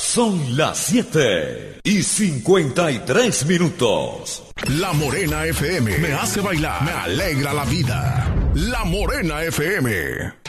Son las 7:53. La Morena FM me hace bailar, me alegra la vida. La Morena FM.